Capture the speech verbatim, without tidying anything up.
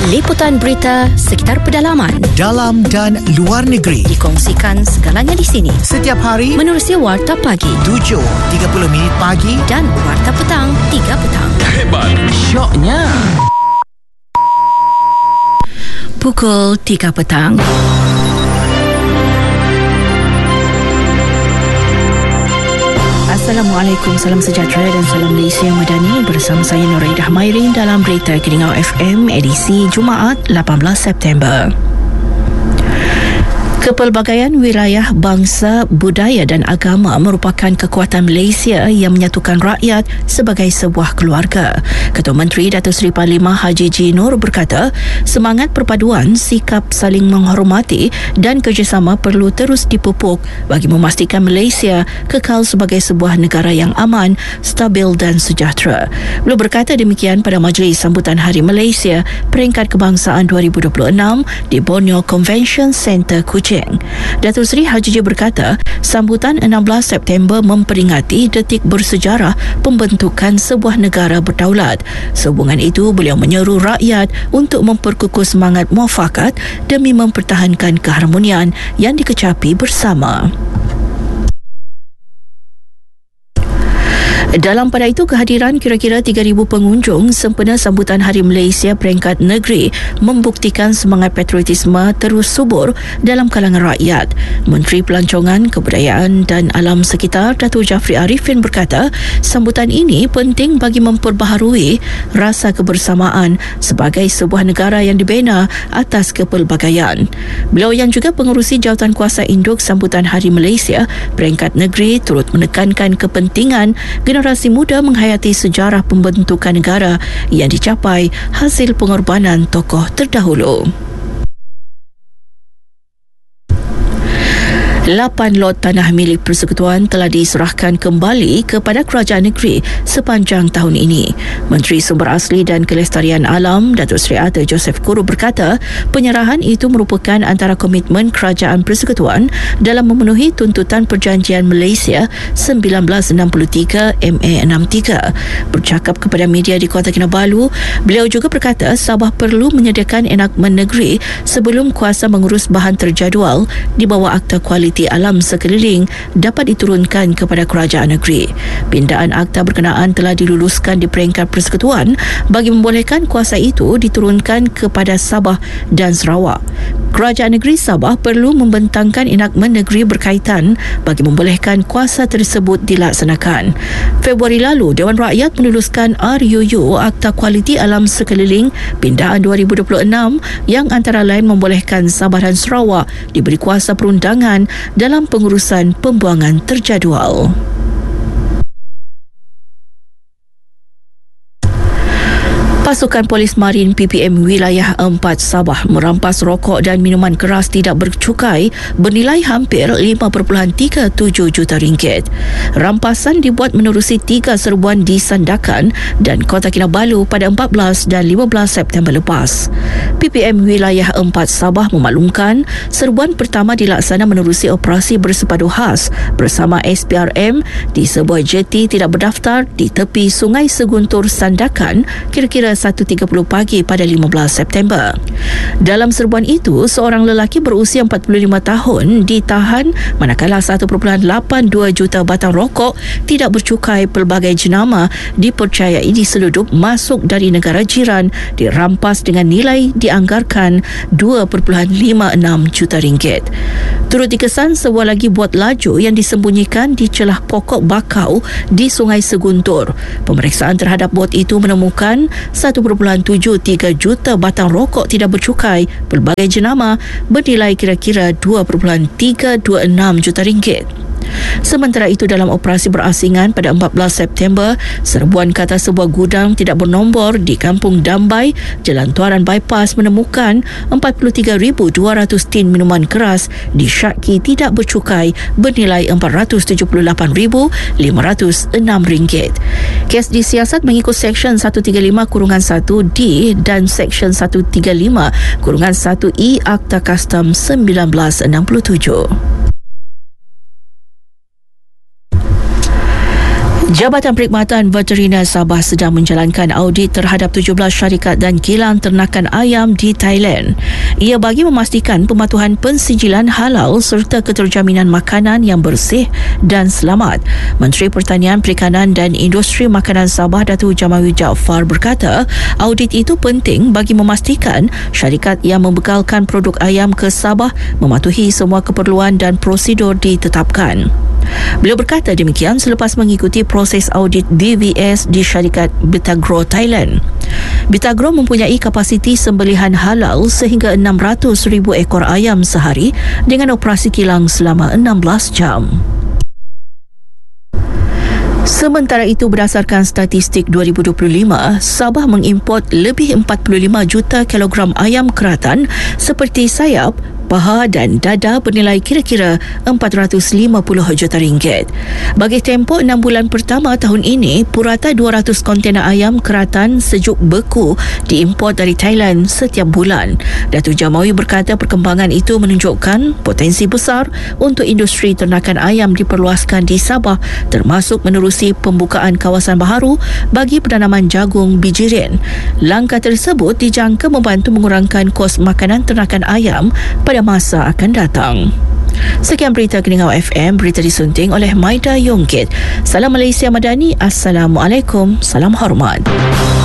Liputan berita sekitar pedalaman, dalam dan luar negeri, dikongsikan segalanya di sini. Setiap hari menerusi Warta Pagi tujuh tiga puluh minit pagi dan Warta Petang tiga petang. Hebat, syoknya. Pukul tiga petang. Assalamualaikum, salam sejahtera dan salam Malaysia Madani. Bersama saya Nuraidah Mairin dalam Berita Keningau F M edisi Jumaat lapan belas September. Kepelbagaian wilayah bangsa, budaya dan agama merupakan kekuatan Malaysia yang menyatukan rakyat sebagai sebuah keluarga. Ketua Menteri Datuk Seri Parlimen Haji G. Nur berkata, semangat perpaduan, sikap saling menghormati dan kerjasama perlu terus dipupuk bagi memastikan Malaysia kekal sebagai sebuah negara yang aman, stabil dan sejahtera. Beliau berkata demikian pada majlis sambutan Hari Malaysia Peringkat Kebangsaan dua ribu dua puluh enam di Borneo Convention Centre, Kuching. Datuk Seri Haji J berkata, sambutan enam belas September memperingati detik bersejarah pembentukan sebuah negara berdaulat. Sehubungan itu, beliau menyeru rakyat untuk memperkukuh semangat muafakat demi mempertahankan keharmonian yang dikecapi bersama. Dalam pada itu, kehadiran kira-kira tiga ribu pengunjung sempena sambutan Hari Malaysia Peringkat Negeri membuktikan semangat patriotisme terus subur dalam kalangan rakyat. Menteri Pelancongan, Kebudayaan dan Alam Sekitar Datuk Jafri Arifin berkata, sambutan ini penting bagi memperbaharui rasa kebersamaan sebagai sebuah negara yang dibina atas kepelbagaian. Beliau yang juga pengerusi jawatan kuasa induk sambutan Hari Malaysia Peringkat Negeri turut menekankan kepentingan generasi muda menghayati sejarah pembentukan negara yang dicapai hasil pengorbanan tokoh terdahulu. lapan lot tanah milik persekutuan telah diserahkan kembali kepada kerajaan negeri sepanjang tahun ini. Menteri Sumber Asli dan Kelestarian Alam Datuk Seri Arthur Joseph Kuru berkata, penyerahan itu merupakan antara komitmen kerajaan persekutuan dalam memenuhi tuntutan Perjanjian Malaysia seribu sembilan ratus enam puluh tiga M A enam puluh tiga. Bercakap kepada media di Kota Kinabalu, beliau juga berkata Sabah perlu menyediakan enakmen negeri sebelum kuasa mengurus bahan terjadual di bawah Akta Kualiti Alam Sekeliling dapat diturunkan kepada kerajaan negeri. Pindaan akta berkenaan telah diluluskan di peringkat persekutuan bagi membolehkan kuasa itu diturunkan kepada Sabah dan Sarawak. Kerajaan negeri Sabah perlu membentangkan enakmen negeri berkaitan bagi membolehkan kuasa tersebut dilaksanakan. Februari lalu, Dewan Rakyat meluluskan R U U Akta Kualiti Alam Sekeliling pindaan dua ribu dua puluh enam yang antara lain membolehkan Sabah dan Sarawak diberi kuasa perundangan dalam pengurusan pembuangan terjadual. Pasukan Polis Marin P P M Wilayah empat Sabah merampas rokok dan minuman keras tidak bercukai bernilai hampir lima perpuluhan tiga tujuh juta ringgit. Rampasan dibuat menerusi tiga serbuan di Sandakan dan Kota Kinabalu pada empat belas dan lima belas September lepas. P P M Wilayah empat Sabah memaklumkan serbuan pertama dilaksana menerusi operasi bersepadu khas bersama S P R M di sebuah jeti tidak berdaftar di tepi Sungai Seguntur Sandakan kira-kira satu tiga puluh pagi pada lima belas September. Dalam serbuan itu, seorang lelaki berusia empat puluh lima tahun ditahan manakala satu perpuluhan lapan dua juta batang rokok tidak bercukai pelbagai jenama dipercayai diseludup masuk dari negara jiran dirampas dengan nilai dianggarkan dua perpuluhan lima enam juta ringgit. Turut dikesan sebuah lagi bot laju yang disembunyikan di celah pokok bakau di Sungai Seguntur. Pemeriksaan terhadap bot itu menemukan satu perpuluhan tujuh tiga juta batang rokok tidak bercukai pelbagai jenama bernilai kira-kira dua perpuluhan tiga dua enam juta ringgit. Sementara itu, dalam operasi berasingan pada empat belas September, serbuan kata sebuah gudang tidak bernombor di Kampung Dambai, Jalan Tuaran Bypass menemukan empat puluh tiga ribu dua ratus tin minuman keras disyaki tidak bercukai bernilai empat ratus tujuh puluh lapan ribu lima ratus enam ringgit. Kes disiasat mengikut Seksyen seratus tiga puluh lima satu D dan Seksyen seratus tiga puluh lima satu E Akta Kastam seribu sembilan ratus enam puluh tujuh. Jabatan Perkhidmatan Veteriner Sabah sedang menjalankan audit terhadap tujuh belas syarikat dan kilang ternakan ayam di Thailand. Ia bagi memastikan pematuhan pensijilan halal serta keterjaminan makanan yang bersih dan selamat. Menteri Pertanian, Perikanan dan Industri Makanan Sabah Datuk Jamawi Jaafar berkata, audit itu penting bagi memastikan syarikat yang membekalkan produk ayam ke Sabah mematuhi semua keperluan dan prosedur ditetapkan. Beliau berkata demikian selepas mengikuti proses audit B V S di syarikat Bitagro Thailand. Bitagro mempunyai kapasiti sembelihan halal sehingga enam ratus ribu ekor ayam sehari dengan operasi kilang selama enam belas jam. Sementara itu, berdasarkan statistik dua ribu dua puluh lima, Sabah mengimport lebih empat puluh lima juta kilogram ayam keratan seperti sayap, paha dan dada bernilai kira-kira empat ratus lima puluh juta ringgit. Bagi tempoh enam bulan pertama tahun ini, purata dua ratus kontena ayam keratan sejuk beku diimport dari Thailand setiap bulan. Datuk Jamawi berkata perkembangan itu menunjukkan potensi besar untuk industri ternakan ayam diperluaskan di Sabah, termasuk menerusi pembukaan kawasan baharu bagi penanaman jagung bijirin. Langkah tersebut dijangka membantu mengurangkan kos makanan ternakan ayam pada masa akan datang. Sekian berita Keningau F M, berita disunting oleh Maida Yongkit. Salam Malaysia Madani. Assalamualaikum. Salam hormat.